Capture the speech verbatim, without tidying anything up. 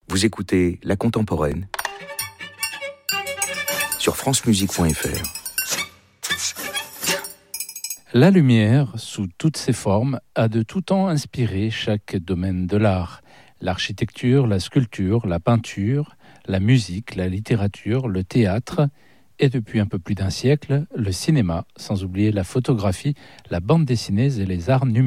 Vous écoutez La Contemporaine sur france musique point f r. La lumière, sous toutes ses formes, a de tout temps inspiré chaque domaine de l'art. L'architecture, la sculpture, la peinture, la musique, la littérature, le théâtre et depuis un peu plus d'un siècle, le cinéma, sans oublier la photographie, la bande dessinée et les arts numériques.